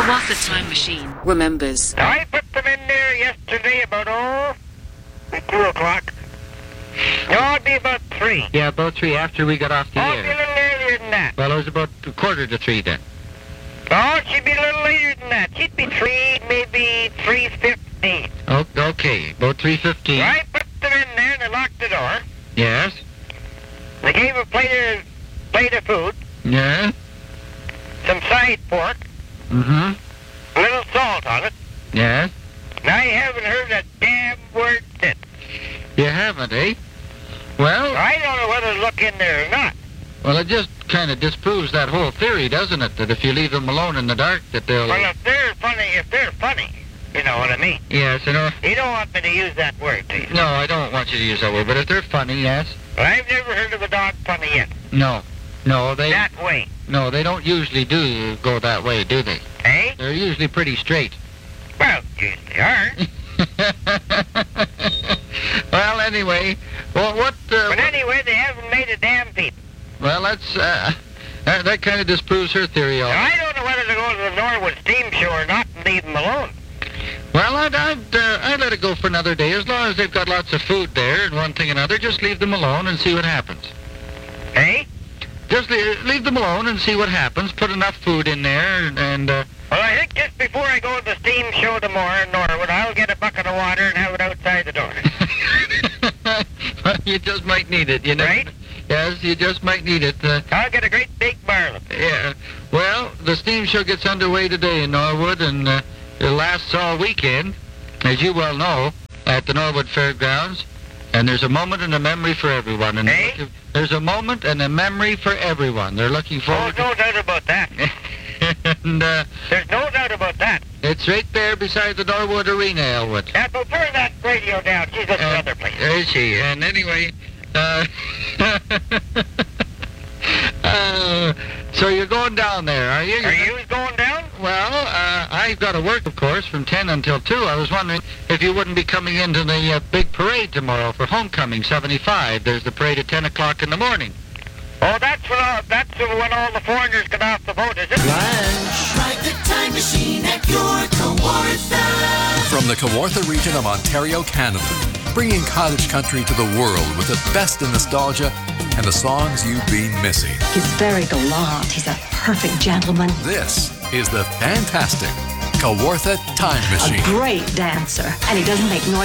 Kawartha Time Machine remembers. I put them in there yesterday about, at 2 o'clock. No, it'd be about 3. Yeah, about 3 after we got off the Oh, it'd be a air. little earlier than that. Well, it was about 2:45 then. Oh, she'd be a little later than that. She'd be 3, maybe 3:15. Oh, okay, about 3:15. I put them in there and I locked the door. Yes. They gave a plate of food, Yeah. some side pork, Mm-hmm. a little salt on it. Yes. And I haven't heard a damn word since. You haven't, eh? Well, I don't know whether to look in there or not. well, it just kind of disproves that whole theory, doesn't it? That if you leave them alone in the dark, that they'll... Well, if they're funny, you know what I mean. Yes, I know. You don't want me to use that word, do you? No, I don't want you to use that word, but if they're funny, yes. Well, I've never heard of a dog funny yet. No. No, they... That way. No, they don't usually go that way, do they? Eh? They're usually pretty straight. Well, usually are. Well, anyway, what... But anyway, they haven't made a damn peep. Well, that kind of disproves her theory. Now, I don't know whether to go to the Norwood Steam Show or not and leave them alone. Well, I'd let it go for another day. As long as they've got lots of food there and one thing and another, just leave them alone and see what happens. Eh? Just leave them alone and see what happens. Put enough food in there and Well, I think just before I go to the steam show tomorrow in Norwood, I'll get a bucket of water and have it outside the door. Well, you just might need it, you know. Right? Yes, you just might need it. I'll get a great big barrel. Yeah. Well, the steam show gets underway today in Norwood, and it lasts all weekend, as you well know, at the Norwood Fairgrounds. And there's a moment and a memory for everyone. And Eh? there's a moment and a memory for everyone. They're looking Oh, forward no doubt about that. and There's no doubt about that. it's right there beside the Norwood Arena, Elwood. Now, go turn that radio down. She's at another place. Is she? And anyway, so you're going down there, are you? Are you going down? Well, I've got to work, of course, from 10 until 2. I was wondering if you wouldn't be coming into the big parade tomorrow for Homecoming 75. There's the parade at 10 o'clock in the morning. Oh, that's when all the foreigners get off the boat, is it? Ride the time machine at your Kawartha. From the Kawartha region of Ontario, Canada, bringing cottage country to the world with the best in nostalgia and the songs you've been missing. He's very gallant. He's a perfect gentleman. This is the fantastic Kawartha Time Machine. A great dancer. And he doesn't make noise.